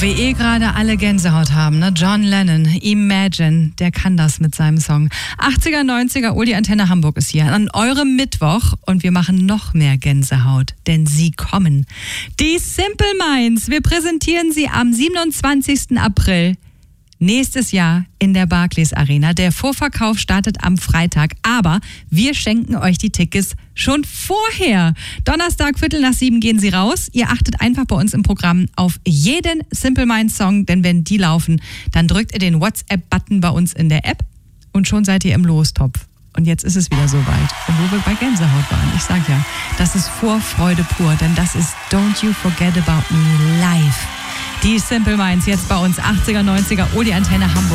wir gerade alle Gänsehaut haben, ne? John Lennon, Imagine, der kann das mit seinem Song. 80er, 90er, Uli Antenne Hamburg ist hier an eurem Mittwoch und wir machen noch mehr Gänsehaut, denn sie kommen. Die Simple Minds, wir präsentieren sie am 27. April. Nächstes Jahr in der Barclays Arena. Der Vorverkauf startet am Freitag, aber wir schenken euch die Tickets schon vorher. Donnerstag, 6:15 gehen sie raus. Ihr achtet einfach bei uns im Programm auf jeden Simple Minds Song, denn wenn die laufen, dann drückt ihr den WhatsApp-Button bei uns in der App und schon seid ihr im Lostopf. Und jetzt ist es wieder soweit. Und wo wir bei Gänsehaut waren, ich sag ja, das ist Vorfreude pur, denn das ist Don't You Forget About Me live. Die Simple Minds jetzt bei uns, 80er, 90er, Uli Antenne Hamburg.